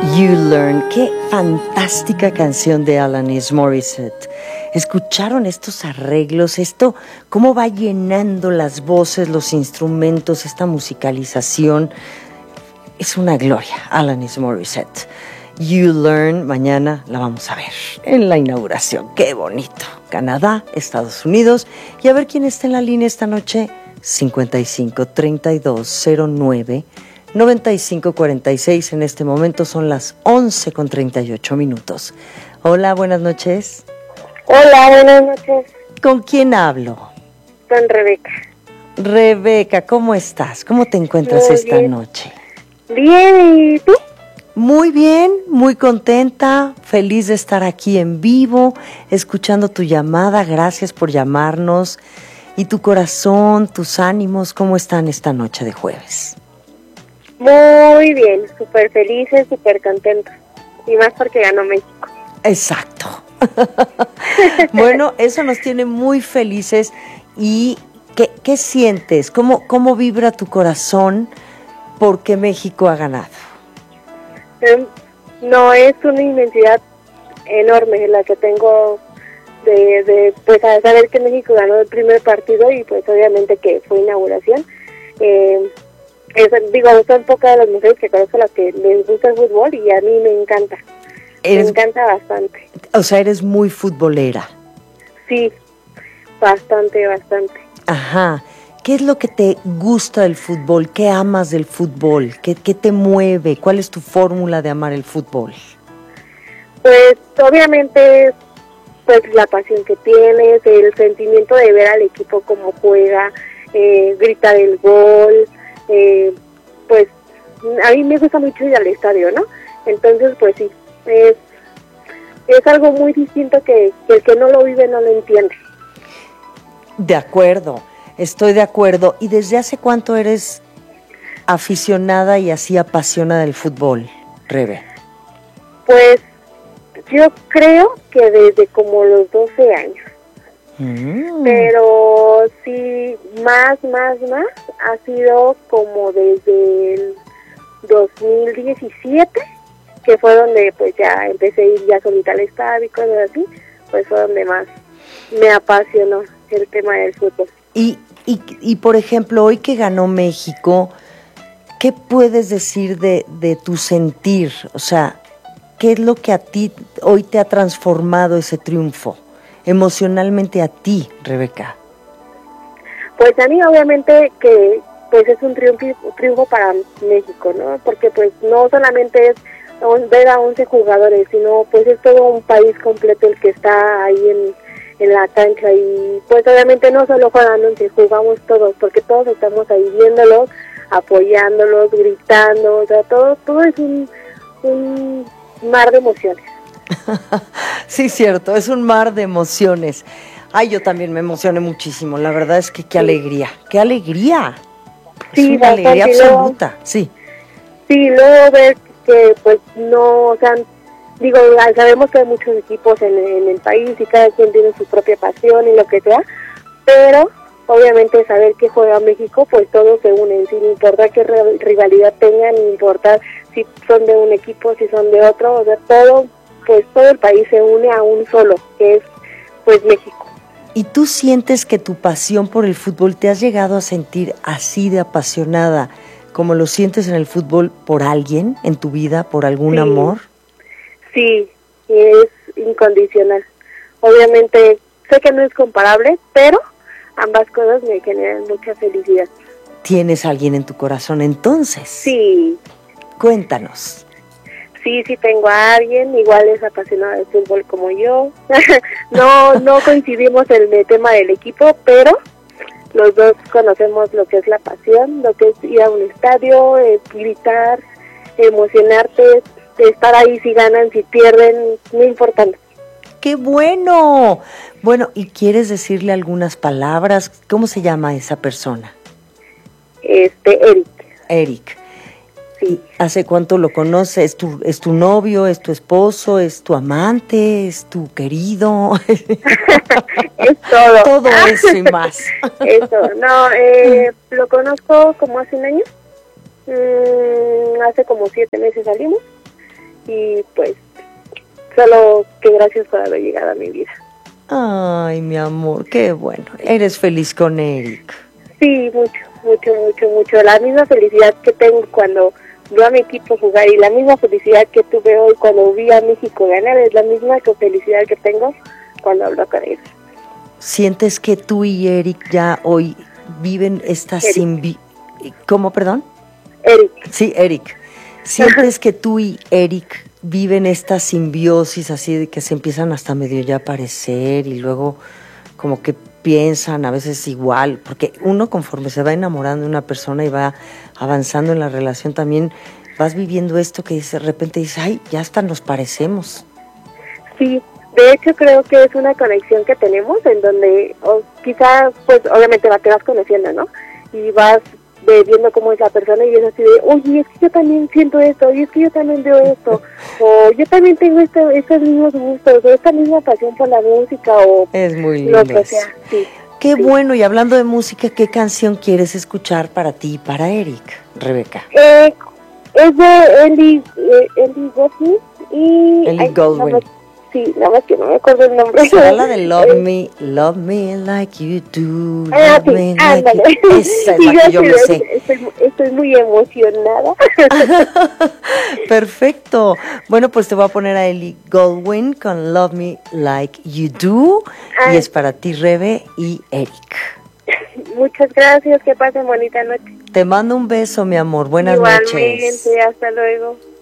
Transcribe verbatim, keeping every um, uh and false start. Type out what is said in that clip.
You Learn, qué fantástica canción de Alanis Morissette. ¿Escucharon estos arreglos? Esto, cómo va llenando las voces, los instrumentos, esta musicalización. Es una gloria, Alanis Morissette. You Learn, mañana la vamos a ver en la inauguración. ¡Qué bonito! Canadá, Estados Unidos. Y a ver quién está en la línea esta noche. cincuenta y cinco, treinta y dos, cero nueve, noventa y cinco, cuarenta y seis. En este momento son las once con treinta y ocho minutos. Hola, buenas noches. Hola, buenas noches. ¿Con quién hablo? Con Rebeca. Rebeca, ¿cómo estás? ¿Cómo te encuentras Muy esta bien. noche? Bien, ¿y tú? Muy bien, muy contenta, feliz de estar aquí en vivo, escuchando tu llamada. Gracias por llamarnos. ¿Y tu corazón, tus ánimos, cómo están esta noche de jueves? Muy bien, súper felices, súper contentos. Y más porque ganó México. Exacto. Bueno, eso nos tiene muy felices. ¿Y qué, qué sientes? ¿Cómo, cómo vibra tu corazón porque México ha ganado? Eh, No, es una inmensidad enorme la que tengo de, de pues a saber que México ganó el primer partido y pues obviamente que fue inauguración. Eh, es, digo, son pocas las mujeres que conozco las que les gusta el fútbol y a mí me encanta. Eres, me encanta bastante. O sea, eres muy futbolera. Sí, bastante, bastante. Ajá. ¿Qué es lo que te gusta del fútbol? ¿Qué amas del fútbol? ¿Qué, qué te mueve? ¿Cuál es tu fórmula de amar el fútbol? Pues obviamente pues la pasión que tienes, el sentimiento de ver al equipo cómo juega, eh, gritar el gol, eh, pues a mí me gusta mucho ir al estadio, ¿no? Entonces pues sí, es, es algo muy distinto que, que el que no lo vive no lo entiende. De acuerdo, estoy de acuerdo. ¿Y desde hace cuánto eres aficionada y así apasionada del fútbol, Rebe? Pues yo creo que desde como los doce años. Mm. Pero sí, más, más, más, ha sido como desde el dos mil diecisiete, que fue donde pues ya empecé a ir ya solita al estadio y cosas así, pues fue donde más me apasionó el tema del fútbol. Y, y, y por ejemplo, hoy que ganó México, ¿qué puedes decir de, de tu sentir? O sea, ¿qué es lo que a ti hoy te ha transformado ese triunfo? Emocionalmente a ti, Rebeca. Pues a mí obviamente que pues es un triunfo, triunfo para México, ¿no? Porque pues no solamente es ver a once jugadores, sino pues es todo un país completo el que está ahí en, en la cancha y pues obviamente no solo juegan once, jugamos todos, porque todos estamos ahí viéndolos, apoyándolos, gritando, o sea, todo, todo es un, un mar de emociones. Sí, cierto, es un mar de emociones. Ay, yo también me emocioné muchísimo. La verdad es que qué Sí. alegría, qué alegría. Sí, es una alegría bastante, luego- absoluta, sí. Sí, luego ver que pues no, o sea, digo, sabemos que hay muchos equipos en, en el país y cada quien tiene su propia pasión y lo que sea, pero obviamente saber que juega México, pues todos se unen, sin importar qué re- rivalidad tengan, sin importar si son de un equipo, si son de otro, o sea, todo, pues todo el país se une a un solo, que es pues México. ¿Y tú sientes que tu pasión por el fútbol te has llegado a sentir así de apasionada como lo sientes en el fútbol por alguien en tu vida, por algún Sí. amor? Sí, es incondicional. Obviamente sé que no es comparable, pero ambas cosas me generan mucha felicidad. ¿Tienes a alguien en tu corazón entonces? Sí, Cuéntanos. sí, sí tengo a alguien, igual es apasionado del fútbol como yo. no, no coincidimos en el tema del equipo, pero los dos conocemos lo que es la pasión, lo que es ir a un estadio, eh, gritar, emocionarte, estar ahí si ganan, si pierden, no importa. ¡Qué bueno! Bueno, ¿y quieres decirle algunas palabras? ¿Cómo se llama esa persona? Este, Eric. Eric. Sí. ¿Hace cuánto lo conoces? ¿Es tu, es tu novio? ¿Es tu esposo? ¿Es tu amante? ¿Es tu querido? Es todo. Todo eso y más. Eso, no, eh, lo conozco como hace un año, mm, hace como siete meses salimos y pues solo que gracias por haber llegado a mi vida. Ay, mi amor, qué bueno. ¿Eres feliz con Eric? Sí, mucho, mucho, mucho, mucho. La misma felicidad que tengo cuando veo a mi equipo jugar y la misma felicidad que tuve hoy cuando vi a México ganar es la misma que felicidad que tengo cuando hablo con ellos. ¿Sientes que tú y Eric ya hoy viven esta simbi... ¿Cómo, perdón? Eric. Sí, Eric. ¿Sientes que tú y Eric viven esta simbiosis así de que se empiezan hasta medio ya a parecer y luego como que piensan a veces igual? Porque uno conforme se va enamorando de una persona y va avanzando en la relación también vas viviendo esto que de repente dices, ay, ya hasta nos parecemos. Sí, de hecho creo que es una conexión que tenemos en donde o quizás pues obviamente te vas conociendo, ¿no? Y vas de viendo cómo es la persona y es así de, oye, es que yo también siento esto, oye, es que yo también veo esto, o yo también tengo este, estos mismos gustos, o esta misma pasión por la música, o es muy lindo lo que sea. Sí, qué sí. Bueno, y hablando de música, ¿qué canción quieres escuchar para ti y para Eric, Rebeca? Eh, es de Ellie, eh, Ellie Goulding y... Ellie Goulding. Sí, nada más que no me acuerdo el nombre. ¿Será la de Love Me, Love Me Like You Do? Ah, Love sí, me ándale. like you. Esa es sí, la que yo me estoy, sé. Estoy, estoy muy emocionada. Perfecto. Bueno, pues te voy a poner a Ellie Goulding con Love Me Like You Do. Ah. Y es para ti, Rebe y Eric. Muchas gracias, que pasen bonita noche. Te mando un beso, mi amor. Buenas Igualmente, noches. hasta luego.